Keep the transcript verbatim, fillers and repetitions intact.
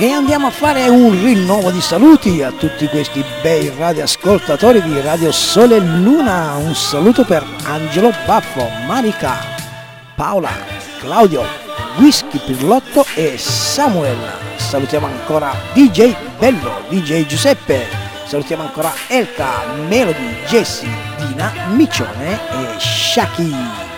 E andiamo a fare un rinnovo di saluti a tutti questi bei radioascoltatori di Radio Sole e Luna. Un saluto per Angelo Baffo, Marica, Paola, Claudio, Whisky Pirlotto e Samuel. Salutiamo ancora D J Bello, D J Giuseppe. Salutiamo ancora Elka, Melody, Jessie, Dina, Miccione e Shaki.